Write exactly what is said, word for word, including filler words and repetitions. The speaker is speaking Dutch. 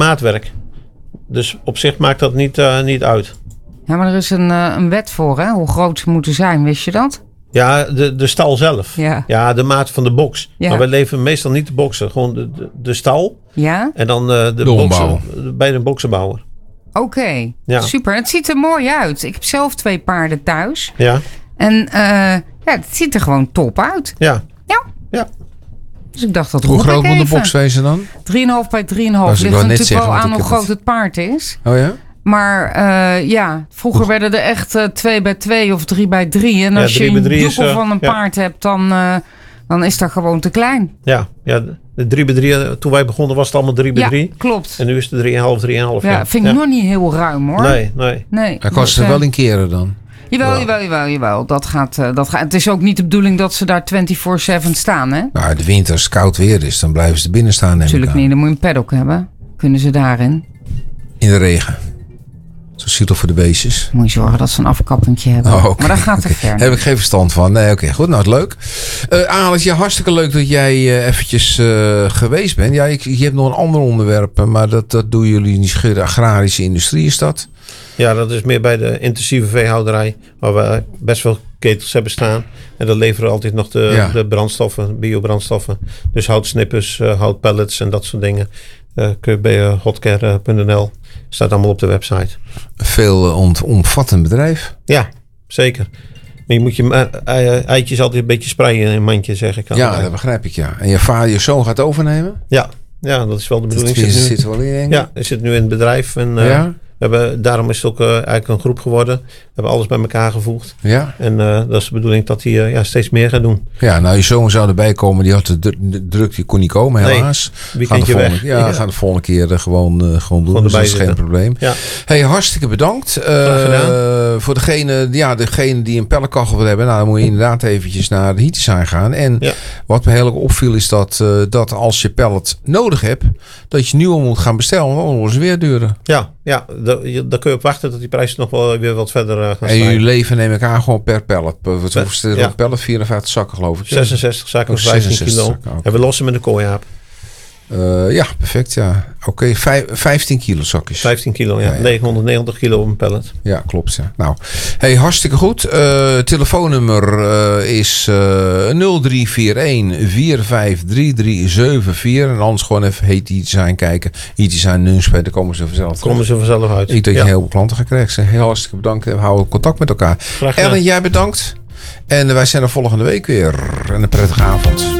maatwerk. Dus op zich maakt dat niet, uh, niet uit. Ja, maar er is een, uh, een wet voor, hè? Hoe groot ze moeten zijn, wist je dat? Ja, de, de stal zelf. Ja. ja, de maat van de box. Ja. Maar wij leveren meestal niet de boxen. Gewoon de, de, de stal. Ja? En dan uh, de, de boxen bij de boxenbouwer. Oké, okay. Ja. Super. Het ziet er mooi uit. Ik heb zelf twee paarden thuis. Ja. En uh, ja, het ziet er gewoon top uit. Ja. Ja. Ja. Dus ik dacht dat Hoe groot moet de box wezen dan? drie komma vijf bij drie komma vijf. Ligt natuurlijk zeggen, wel aan hoe groot het... het paard is. Oh ja? Maar uh, ja, vroeger werden er echt uh, twee bij twee of drie bij drie. En als ja, je een joekel uh, van een ja. paard hebt, dan, uh, dan is dat gewoon te klein. Ja, ja de drie bij drie, toen wij begonnen was het allemaal drie bij drie. Ja, klopt. En nu is het drie komma vijf, drie komma vijf. Ja, ja, vind ik ja. nog niet heel ruim hoor. Nee, nee. nee Hij kost er wel in keren dan. Jawel, jawel, jawel, jawel. Dat gaat, uh, dat gaat. Het is ook niet de bedoeling dat ze daar vierentwintig zeven staan, hè? Nou, de winter als het koud weer is, dan blijven ze er binnen staan. Natuurlijk niet, dan moet je een paddock hebben. Kunnen ze daarin? In de regen. Zo zielig voor de beestjes. Moet je zorgen dat ze een afkappentje hebben. Oh, okay, maar dat gaat okay. te ver. Daar heb ik geen verstand van. Nee, oké, okay, goed. Nou, leuk. Uh, Alex, ja, hartstikke leuk dat jij uh, eventjes uh, geweest bent. Ja, ik, je hebt nog een ander onderwerp, maar dat, dat doen jullie niet. De agrarische industrie is dat? Ja, dat is meer bij de intensieve veehouderij, waar we best wel ketels hebben staan. En dan leveren we altijd nog de, ja. de brandstoffen, biobrandstoffen. Dus houtsnippers, uh, houtpellets en dat soort dingen. Uh, kun je bij uh, hotcare punt n l. Staat allemaal op de website. Veel uh, ont, omvattend bedrijf. Ja, zeker. Maar je moet je uh, eitjes altijd een beetje spreiden in een mandje, zeg ik. Ja, dat begrijp ik, ja. En je vader, je zoon gaat overnemen? Ja, ja, dat is wel de bedoeling. Dat zit, zit wel in, denk ik. Ja, hij zit nu in het bedrijf. En, uh, ja? We hebben, daarom is het ook uh, eigenlijk een groep geworden. We hebben alles bij elkaar gevoegd. Ja. En uh, dat is de bedoeling dat hij uh, ja, steeds meer gaat doen. Ja, nou je zoon zou erbij komen. Die had de, d- de druk, die kon niet komen helaas. Nee, weekendje weg. Ja, ja, gaan de volgende keer uh, gewoon, uh, gewoon doen. Gewoon dus dat is zitten. Geen probleem. Ja. Hey, hartstikke bedankt. Uh, voor degene, ja, degene die een pellenkachel wil hebben. Nou, dan moet je inderdaad eventjes naar de Heatdesign gaan. En ja. wat me heel erg opviel is dat, uh, dat als je pellet nodig hebt, dat je nieuwe moet gaan bestellen. Want anders weer duren. Ja, ja. Daar kun je op wachten dat die prijzen nog wel weer wat verder uh, gaan en stijgen. En jullie leven neem ik aan gewoon per pellet. Wat hoeft er op pellet? vierenvijftig zakken geloof ik. zesenzestig zakken, oh, vijftien kilo. Zakken, okay. En we lossen met de kooiaap. Uh, ja, perfect, ja. Oké, okay, vijftien kilo zakjes. vijftien kilo, ja. ja, ja. negenhonderdnegentig kilo op een pallet. Ja, klopt, ja. Nou, hey, hartstikke goed. Uh, telefoonnummer uh, is uh, nul drie vier een vier vijf drie drie zeven vier. En anders gewoon even Heatdesign kijken. Heatdesign Nunspeet, daar komen ze vanzelf Komen uit. ze vanzelf uit. Ik dat ja. je heel veel klanten gaat krijgen. Heel hartstikke bedankt. We houden contact met elkaar. Ellen, jij bedankt. En wij zijn er volgende week weer. En een prettige avond.